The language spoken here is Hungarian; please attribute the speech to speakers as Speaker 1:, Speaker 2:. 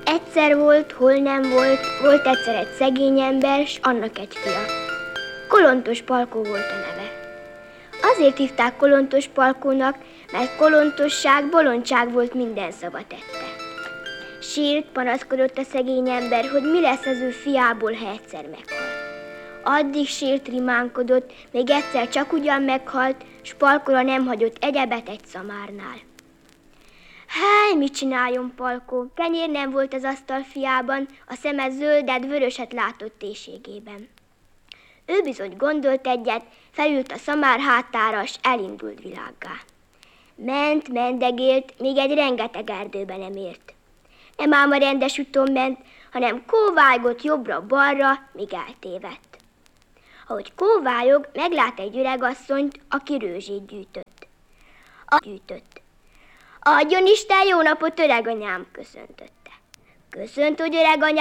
Speaker 1: Egyszer volt, hol nem volt, volt egyszer egy szegény ember, s annak egy fia. Kolontos Palkó volt a neve. Azért hívták Kolontos Palkónak, mert kolontosság, bolondság volt minden szava tette. Sírt, panaszkodott a szegény ember, hogy mi lesz az ő fiából, ha egyszer meghal. Addig sírt, rimánkodott, még egyszer csak ugyan meghalt, s Palkóra nem hagyott egyebet egy szamárnál. Háj, mit csináljon Palkó? Kenyér nem volt az asztal fiában, a szeme zöldet, vöröset látott éhségében. Ő bizony gondolt egyet, felült a szamár hátára, s elindult világgá. Ment, mendegélt, még egy rengeteg erdőbe nem ért. Nem ám a rendes úton ment, hanem kóvájgott jobbra-balra, míg eltévedt. Ahogy kóvályog, meglát egy öregasszonyt, aki rőzsét gyűjtött. Adjon Isten jó napot, öreganyám, köszöntötte. Köszönt, hogy öreganyám.